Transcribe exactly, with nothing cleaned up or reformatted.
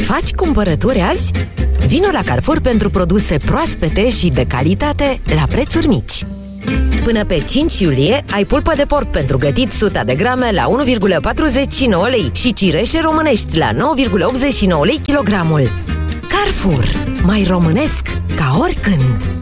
Faci cumpărături azi? Vino la Carrefour pentru produse proaspete și de calitate la prețuri mici. Până pe cinci iulie ai pulpă de porc pentru gătit suta de grame la unu virgulă patruzeci și nouă lei și cireșe românești la nouă virgulă optzeci și nouă lei kilogramul. Carrefour. Mai românesc ca oricând!